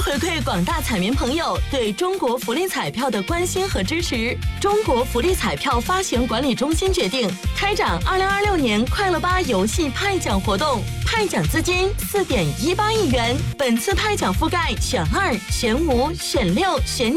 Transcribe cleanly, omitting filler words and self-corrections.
回馈广大彩民朋友对中国福利彩票的关心和支持，中国福利彩票发行管理中心决定开展2026年快乐吧游戏派奖活动，派奖资金4.18亿元。本次派奖覆盖选2、选5、选6、选